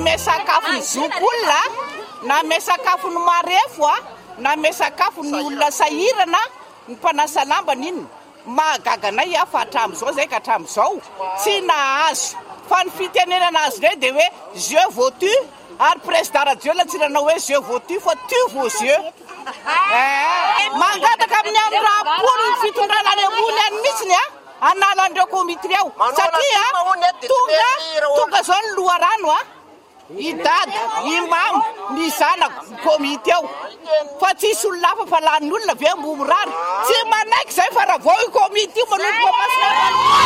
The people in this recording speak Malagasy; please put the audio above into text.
me sakafo ny zokolona na me sakafo ny marefo na me sakafo ny olona sahirana ny mpanasa lambany iny mahagaganay fa hatramin'izao zay ka hatramin'izao tsy nahazo fa ny fitenenana azy re de hoe je votu ary président radio latsiranao hoe je votu fa tu vos yeux mangataka amin'ny amin'ny rapolo ny fitondrana any ambony any mihitsiny anala andreo komitry ao satria tonga zao ny loharano idady imamo ny zanako komity ao fa tsisy olona hafa fa lanin'olona ve mbomorary tsy manaiky zay fa raha vao i komity io manolo